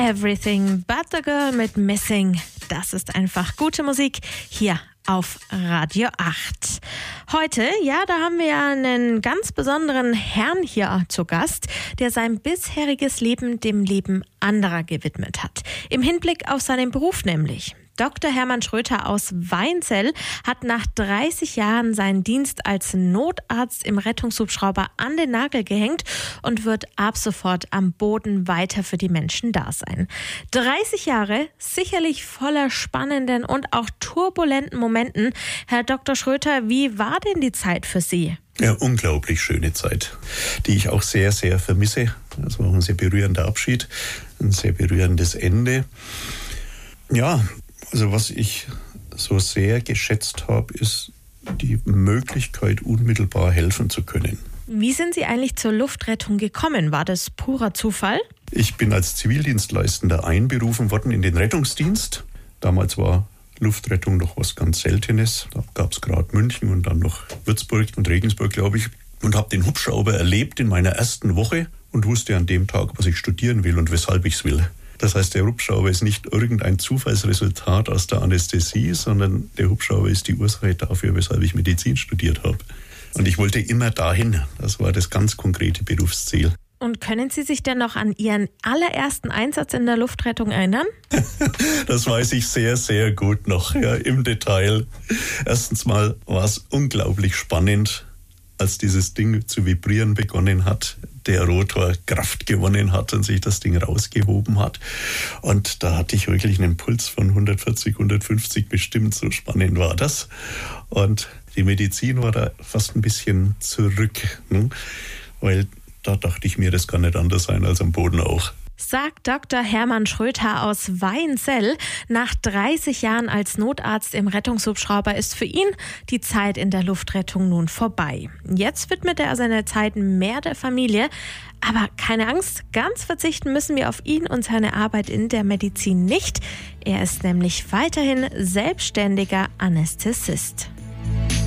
Everything But the Girl mit Missing. Das ist einfach gute Musik hier auf Radio 8. Heute, da haben wir ja einen ganz besonderen Herrn hier zu Gast, der sein bisheriges Leben dem Leben anderer gewidmet hat. Im Hinblick auf seinen Beruf nämlich. Dr. Hermann Schröter aus Weinzell hat nach 30 Jahren seinen Dienst als Notarzt im Rettungshubschrauber an den Nagel gehängt und wird ab sofort am Boden weiter für die Menschen da sein. 30 Jahre, sicherlich voller spannenden und auch turbulenten Momenten. Herr Dr. Schröter, wie war denn die Zeit für Sie? Ja, unglaublich schöne Zeit, die ich auch sehr, sehr vermisse. Das war ein sehr berührender Abschied, ein sehr berührendes Ende. Ja, also was ich so sehr geschätzt habe, ist die Möglichkeit, unmittelbar helfen zu können. Wie sind Sie eigentlich zur Luftrettung gekommen? War das purer Zufall? Ich bin als Zivildienstleistender einberufen worden in den Rettungsdienst. Damals war Luftrettung noch was ganz Seltenes. Da gab es gerade München und dann noch Würzburg und Regensburg, glaube ich. Und habe den Hubschrauber erlebt in meiner ersten Woche und wusste an dem Tag, was ich studieren will und weshalb ich es will. Das heißt, der Hubschrauber ist nicht irgendein Zufallsresultat aus der Anästhesie, sondern der Hubschrauber ist die Ursache dafür, weshalb ich Medizin studiert habe. Und ich wollte immer dahin. Das war das ganz konkrete Berufsziel. Und können Sie sich denn noch an Ihren allerersten Einsatz in der Luftrettung erinnern? Das weiß ich sehr, sehr gut noch, im Detail. Erstens mal war es unglaublich spannend, als dieses Ding zu vibrieren begonnen hat, der Rotor Kraft gewonnen hat und sich das Ding rausgehoben hat. Und da hatte ich wirklich einen Puls von 140, 150 bestimmt, so spannend war das. Und die Medizin war da fast ein bisschen zurück, weil da dachte ich mir, das kann nicht anders sein als am Boden auch. Sagt Dr. Hermann Schröter aus Weinzell. Nach 30 Jahren als Notarzt im Rettungshubschrauber ist für ihn die Zeit in der Luftrettung nun vorbei. Jetzt widmet er seine Zeit mehr der Familie. Aber keine Angst, ganz verzichten müssen wir auf ihn und seine Arbeit in der Medizin nicht. Er ist nämlich weiterhin selbstständiger Anästhesist.